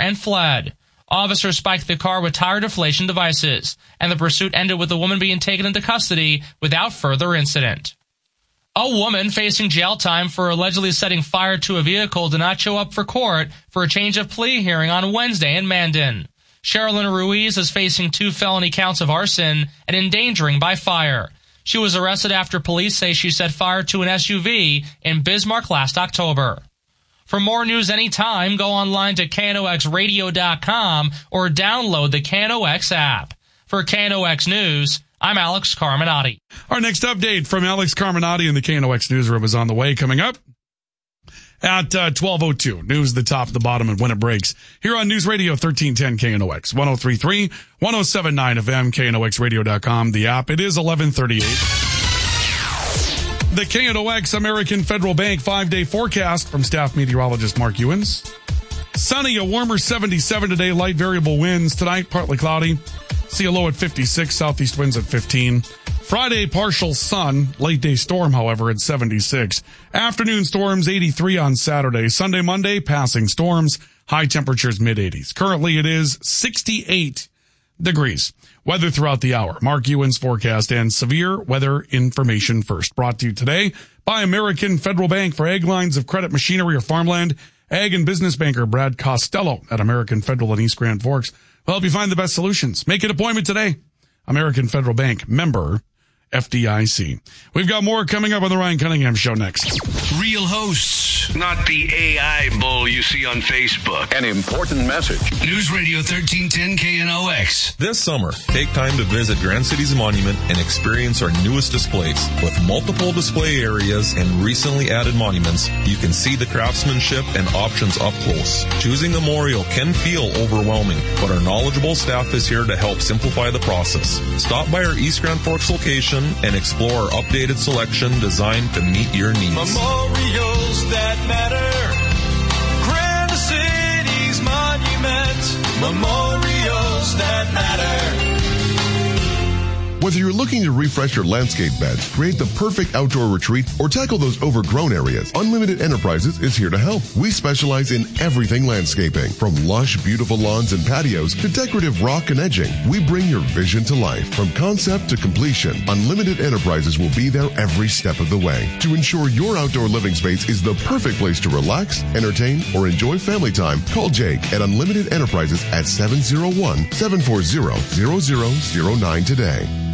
and fled. Officers spiked the car with tire deflation devices, and the pursuit ended with the woman being taken into custody without further incident. A woman facing jail time for allegedly setting fire to a vehicle did not show up for court for a change of plea hearing on Wednesday in Mandan. Sherilyn Ruiz is facing 2 felony counts of arson and endangering by fire. She was arrested after police say she set fire to an SUV in Bismarck last October. For more news anytime, go online to KNOXradio.com or download the KNOX app. For KNOX News, I'm Alex Carminati. Our next update from Alex Carminati in the KNOX newsroom is on the way, coming up at 12:02. News, the top, the bottom, and when it breaks. Here on News Radio 1310 KNOX, 103.3, 107.9 FM, KNOXradio.com, the app. It is 11:38. The KNOX American Federal Bank 5-day forecast from staff meteorologist Mark Ewens. Sunny, a warmer 77 today, light variable winds. Tonight, partly cloudy. See a low at 56, southeast winds at 15. Friday, partial sun. Late day storm, however, at 76. Afternoon storms, 83 on Saturday. Sunday, Monday, passing storms. High temperatures, mid-80s. Currently, it is 68 degrees. Weather throughout the hour. Mark Ewens forecast and severe weather information first. Brought to you today by American Federal Bank. For ag lines of credit, machinery, or farmland, ag and business banker Brad Costello at American Federal in East Grand Forks will help you find the best solutions. Make an appointment today. American Federal Bank, member FDIC. We've got more coming up on the Ryan Cunningham Show next. Real hosts, not the AI bull you see on Facebook. An important message. News Radio 1310 KNOX. This summer, take time to visit Grand Cities Monument and experience our newest displays. With multiple display areas and recently added monuments, you can see the craftsmanship and options up close. Choosing a memorial can feel overwhelming, but our knowledgeable staff is here to help simplify the process. Stop by our East Grand Forks location and explore our updated selection designed to meet your needs. Memorials that matter. Grand Cities Monument. Memorials that matter. Whether you're looking to refresh your landscape beds, create the perfect outdoor retreat, or tackle those overgrown areas, Unlimited Enterprises is here to help. We specialize in everything landscaping. From lush, beautiful lawns and patios to decorative rock and edging, we bring your vision to life. From concept to completion, Unlimited Enterprises will be there every step of the way to ensure your outdoor living space is the perfect place to relax, entertain, or enjoy family time. Call Jake at Unlimited Enterprises at 701-740-0009 today.